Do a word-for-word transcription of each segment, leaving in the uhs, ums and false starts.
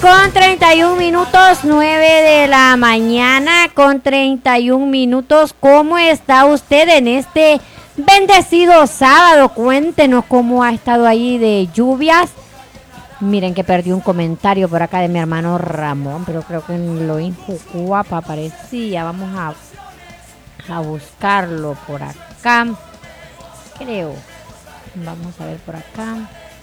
con treinta y un minutos, nueve de la mañana con treinta y un minutos. ¿Cómo está usted en este bendecido sábado? Cuéntenos cómo ha estado ahí de lluvias. Miren que perdí un comentario por acá de mi hermano Ramón, pero creo que en lo Jucuapa aparecía. Vamos a, a buscarlo por acá. Creo. Vamos a ver por acá.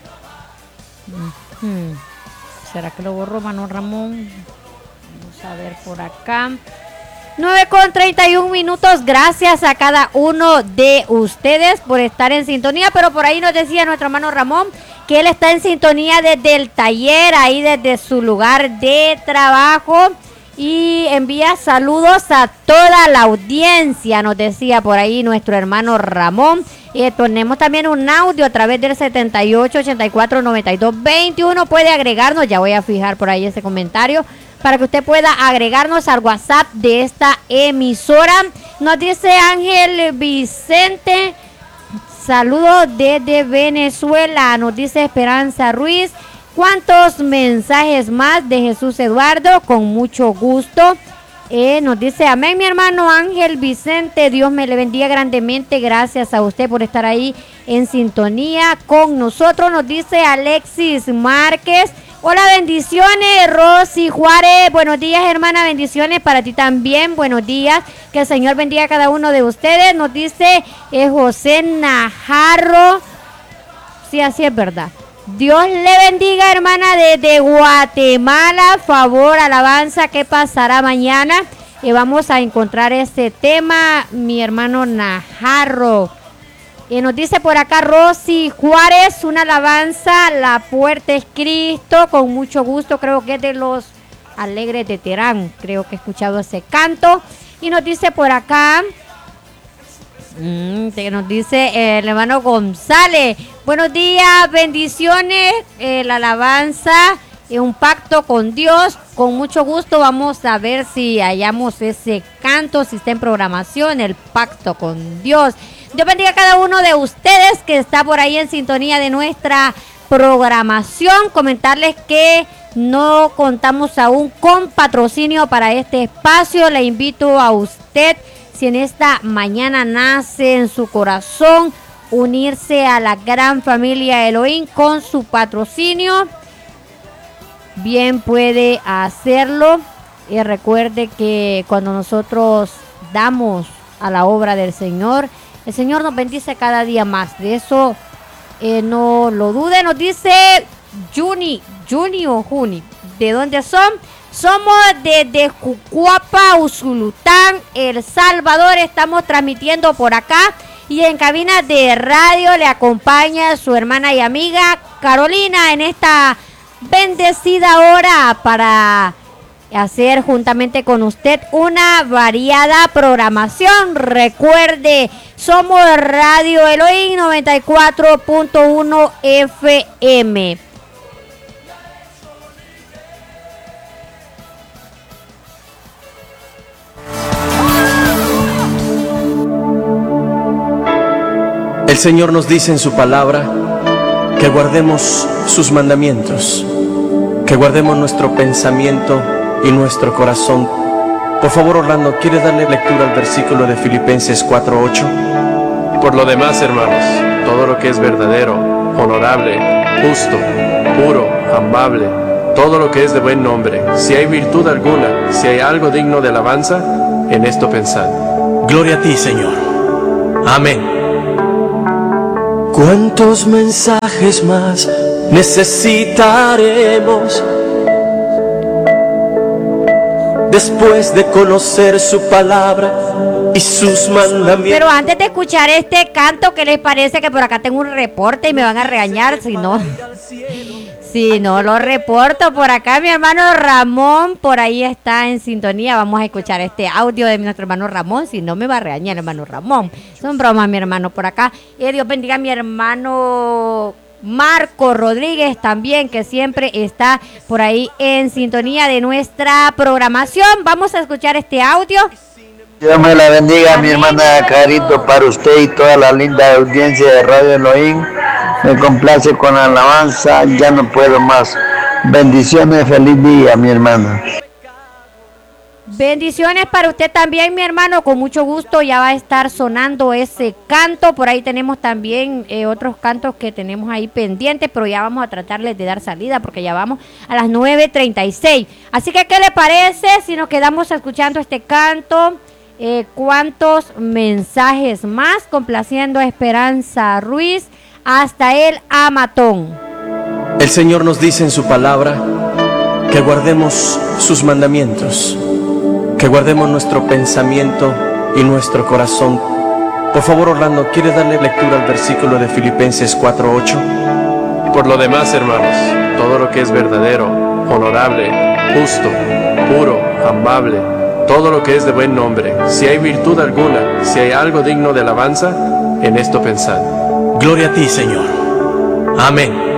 Uh-huh. ¿Será que lo borró, hermano Ramón? Vamos a ver por acá. nueve con treinta y un minutos. Gracias a cada uno de ustedes por estar en sintonía. Pero por ahí nos decía nuestro hermano Ramón que él está en sintonía desde el taller, ahí desde su lugar de trabajo. Y envía saludos a toda la audiencia, nos decía por ahí nuestro hermano Ramón. Eh, tenemos también un audio a través del setenta y ocho, ochenta y cuatro, noventa y dos, veintiuno. Puede agregarnos, ya voy a fijar por ahí ese comentario, para que usted pueda agregarnos al WhatsApp de esta emisora. Nos dice Ángel Vicente, saludos desde Venezuela. Nos dice Esperanza Ruiz, ¿cuántos mensajes más de Jesús Eduardo? Con mucho gusto. Eh, nos dice, amén, mi hermano Ángel Vicente, Dios me le bendiga grandemente, gracias a usted por estar ahí en sintonía con nosotros. Nos dice Alexis Márquez, hola, bendiciones, Rosy Juárez, buenos días, hermana, bendiciones para ti también, buenos días, que el Señor bendiga a cada uno de ustedes. Nos dice eh, José Najarro, sí, así es verdad. Dios le bendiga, hermana, desde Guatemala. Favor, alabanza, ¿qué pasará mañana? Y vamos a encontrar este tema, mi hermano Najarro. Y nos dice por acá Rosy Juárez, una alabanza, la puerta es Cristo, con mucho gusto, creo que es de los Alegres de Terán, creo que he escuchado ese canto. Y nos dice por acá, Mm, que nos dice el hermano González, buenos días, bendiciones, eh, la alabanza, eh, un pacto con Dios, con mucho gusto vamos a ver si hallamos ese canto, si está en programación, el pacto con Dios. Dios bendiga a cada uno de ustedes que está por ahí en sintonía de nuestra programación. Comentarles que no contamos aún con patrocinio para este espacio. Le invito a usted, si en esta mañana nace en su corazón unirse a la gran familia Elohim con su patrocinio, bien puede hacerlo. Y recuerde que cuando nosotros damos a la obra del Señor, el Señor nos bendice cada día más. De eso eh, no lo dude. Nos dice Juni, Juni o Juni, ¿de dónde son? Somos desde Jucuapa, Usulután, El Salvador. Estamos transmitiendo por acá y en cabina de radio le acompaña su hermana y amiga Carolina en esta bendecida hora para hacer juntamente con usted una variada programación. Recuerde, somos Radio Elohim noventa y cuatro punto uno F M. El Señor nos dice en su palabra que guardemos sus mandamientos, que guardemos nuestro pensamiento y nuestro corazón. Por favor, Orlando, ¿quieres darle lectura al versículo de Filipenses cuatro ocho? Por lo demás, hermanos, todo lo que es verdadero, honorable, justo, puro, amable, todo lo que es de buen nombre, si hay virtud alguna, si hay algo digno de alabanza, en esto pensad. Gloria a ti, Señor. Amén. ¿Cuántos mensajes más necesitaremos después de conocer su palabra y sus mandamientos? Pero antes de escuchar este canto, ¿qué les parece? Que por acá tengo un reporte y me van a regañar si no, si no lo reporto. Por acá mi hermano Ramón, por ahí está en sintonía. Vamos a escuchar este audio de nuestro hermano Ramón, si no me va a regañar el hermano Ramón. Son bromas, mi hermano, por acá. Y Dios bendiga a mi hermano Marco Rodríguez también, que siempre está por ahí en sintonía de nuestra programación. Vamos a escuchar este audio. Dios me la bendiga, mi hermana Carito, para usted y toda la linda audiencia de Radio Elohim. Me complace con la alabanza, ya no puedo más. Bendiciones, feliz día, mi hermana. Bendiciones para usted también, mi hermano. Con mucho gusto ya va a estar sonando ese canto. Por ahí tenemos también eh, otros cantos que tenemos ahí pendientes, pero ya vamos a tratarles de dar salida porque ya vamos a las nueve treinta y seis. Así que, ¿qué le parece si nos quedamos escuchando este canto? Eh, ¿Cuántos mensajes más? Complaciendo a Esperanza Ruiz hasta el Amatón. El Señor nos dice en su palabra que guardemos sus mandamientos, que guardemos nuestro pensamiento y nuestro corazón. Por favor, Orlando, ¿quieres darle lectura al versículo de Filipenses cuatro ocho? Por lo demás, hermanos, todo lo que es verdadero, honorable, justo, puro, amable, todo lo que es de buen nombre, si hay virtud alguna, si hay algo digno de alabanza, en esto pensad. Gloria a ti, Señor. Amén.